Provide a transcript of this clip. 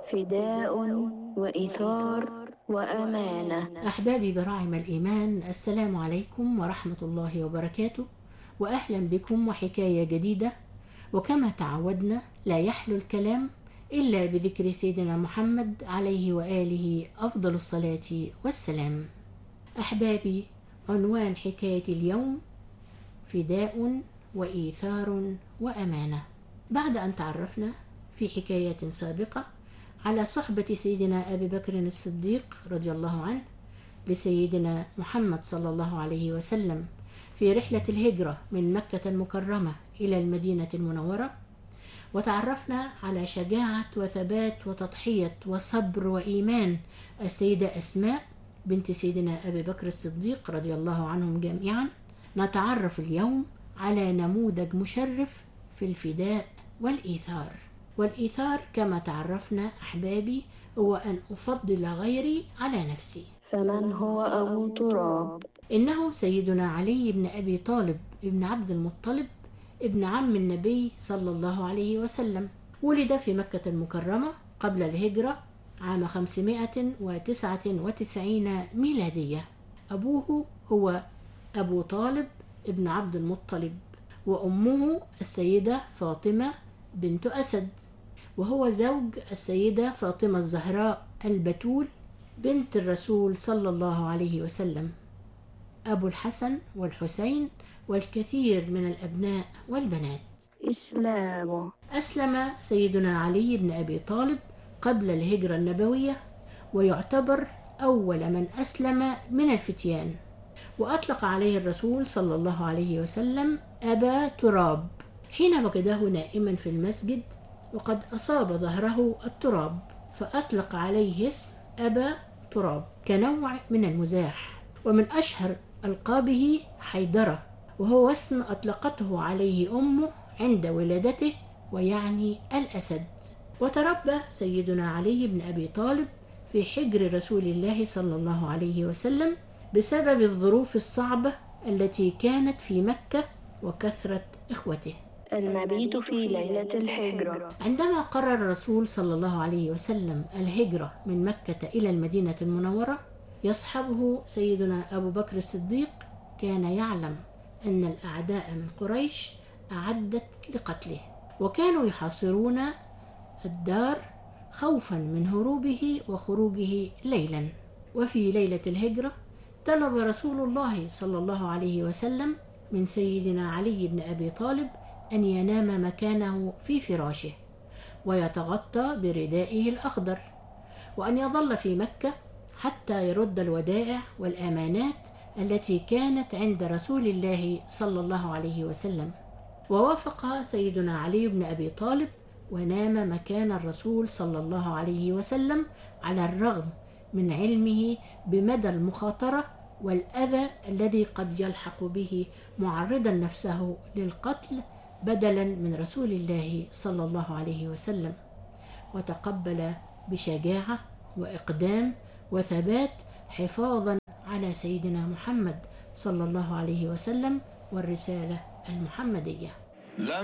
فداء وإيثار وأمانة. أحبابي براعم الإيمان، السلام عليكم ورحمة الله وبركاته، وأهلا بكم وحكاية جديدة. وكما تعودنا لا يحلو الكلام إلا بذكر سيدنا محمد عليه وآله أفضل الصلاة والسلام. أحبابي، عنوان حكاية اليوم فداء وإيثار وأمانة. بعد أن تعرفنا في حكايات سابقة على صحبة سيدنا أبي بكر الصديق رضي الله عنه لسيدنا محمد صلى الله عليه وسلم في رحلة الهجرة من مكة المكرمة إلى المدينة المنورة، وتعرفنا على شجاعة وثبات وتضحية وصبر وإيمان السيدة أسماء بنت سيدنا أبي بكر الصديق رضي الله عنهم جميعا. نتعرف اليوم على نموذج مشرف في الفداء والإيثار. والإيثار كما تعرفنا أحبابي هو أن أفضل غيري على نفسي. فمن هو أبو تراب؟ إنه سيدنا علي بن أبي طالب ابن عبد المطلب ابن عم النبي صلى الله عليه وسلم. ولد في مكة المكرمة قبل الهجرة عام 599 ميلادية. أبوه هو أبو طالب ابن عبد المطلب، وأمه السيدة فاطمة بنت أسد، وهو زوج السيدة فاطمة الزهراء البتول بنت الرسول صلى الله عليه وسلم، أبو الحسن والحسين والكثير من الأبناء والبنات. إسلامه: أسلم سيدنا علي بن أبي طالب قبل الهجرة النبوية، ويعتبر أول من أسلم من الفتيان، وأطلق عليه الرسول صلى الله عليه وسلم أبا تراب حين وجده نائما في المسجد وقد أصاب ظهره التراب، فأطلق عليه اسم أبا تراب كنوع من المزاح. ومن أشهر ألقابه حيدرة، وهو اسم أطلقته عليه أمه عند ولادته، ويعني الأسد. وتربى سيدنا علي بن أبي طالب في حجر رسول الله صلى الله عليه وسلم بسبب الظروف الصعبة التي كانت في مكة وكثرة إخوته. المبيت في ليلة الحجرة: عندما قرر الرسول صلى الله عليه وسلم الهجرة من مكة إلى المدينة المنورة، يصحبه سيدنا أبو بكر الصديق. كان يعلم أن الأعداء من قريش أعدت لقتله، وكانوا يحاصرون الدار خوفا من هروبه وخروجه ليلا. وفي ليلة الهجرة طلب رسول الله صلى الله عليه وسلم من سيدنا علي بن أبي طالب أن ينام مكانه في فراشه ويتغطى بردائه الأخضر، وأن يظل في مكة حتى يرد الودائع والأمانات التي كانت عند رسول الله صلى الله عليه وسلم. ووافق سيدنا علي بن أبي طالب ونام مكان الرسول صلى الله عليه وسلم على الرغم من علمه بمدى المخاطرة والأذى الذي قد يلحق به معرضا نفسه للقتل بدلا من رسول الله صلى الله عليه وسلم. وتقبل بشجاعة وإقدام وثبات حفاظا على سيدنا محمد صلى الله عليه وسلم والرسالة المحمدية.